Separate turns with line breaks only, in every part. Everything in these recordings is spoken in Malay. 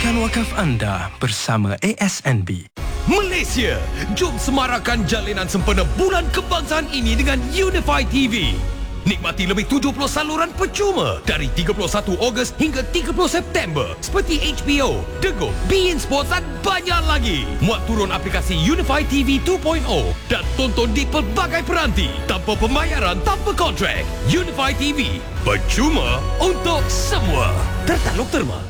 Dapatkan wakaf anda bersama ASNB.
Malaysia, jom semarakkan jalinan sempena Bulan Kebangsaan ini dengan Unify TV. Nikmati lebih 70 saluran percuma dari 31 Ogos hingga 30 September seperti HBO, Dego, beIN Sports dan banyak lagi. Muat turun aplikasi Unify TV 2.0 dan tonton di pelbagai peranti tanpa pembayaran, tanpa kontrak. Unify TV, percuma untuk semua. Tertaluk terma.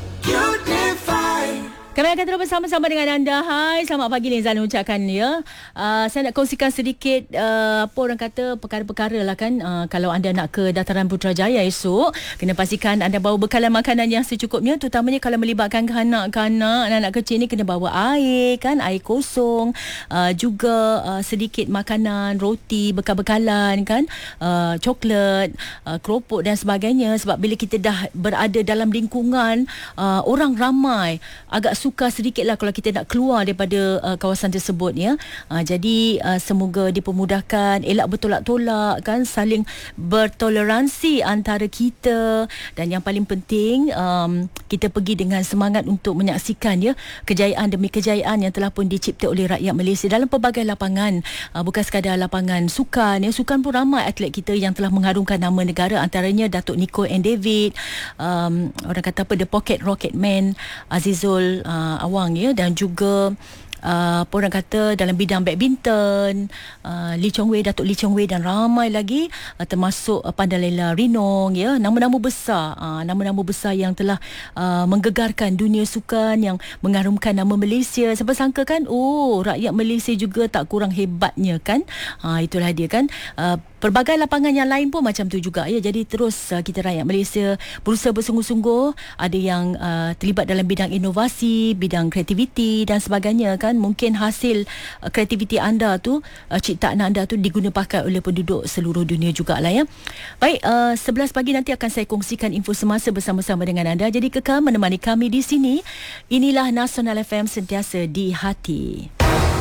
Unify.
Kami akan terus bersama-sama dengan anda. Hai, selamat pagi Lizan ucapkan ya. Saya nak kongsikan sedikit apa orang kata perkara-perkara lah kan. Kalau anda nak ke Dataran Putrajaya esok, kena pastikan anda bawa bekalan makanan yang secukupnya, terutamanya kalau melibatkan kanak-kanak, anak-anak kecil ni kena bawa air kan, air kosong, juga sedikit makanan, roti, bekal-bekalan kan, coklat, keropok dan sebagainya. Sebab bila kita dah berada dalam lingkungan orang ramai, agak sukar sedikitlah kalau kita nak keluar daripada kawasan tersebut ya. Jadi semoga dipermudahkan, elak bertolak-tolak kan, saling bertoleransi antara kita, dan yang paling penting kita pergi dengan semangat untuk menyaksikan ya kejayaan demi kejayaan yang telah pun dicipta oleh rakyat Malaysia dalam pelbagai lapangan, bukan sekadar lapangan sukan ya. Sukan pun ramai atlet kita yang telah mengharumkan nama negara, antaranya Datuk Niko and David, orang kata apa, The Pocket Rocket Man Azizul Awang ya, dan juga apa orang kata dalam bidang badminton, Datuk Lee Chong Wei dan ramai lagi, termasuk Pandalela Rinong ya, nama-nama besar, nama-nama besar yang telah menggegarkan dunia sukan, yang mengharumkan nama Malaysia. Siapa sangka kan, rakyat Malaysia juga tak kurang hebatnya kan. Itulah dia kan. Pelbagai lapangan yang lain pun macam tu juga ya. Jadi terus kita rakyat Malaysia berusaha bersungguh-sungguh. Ada yang terlibat dalam bidang inovasi, bidang kreativiti dan sebagainya kan. Mungkin hasil kreativiti anda tu, ciptaan anda tu diguna pakai oleh penduduk seluruh dunia jugalah ya. Baik, 11 pagi nanti akan saya kongsikan info semasa bersama-sama dengan anda. Jadi kekal menemani kami di sini. Inilah Nasional FM, sentiasa di hati.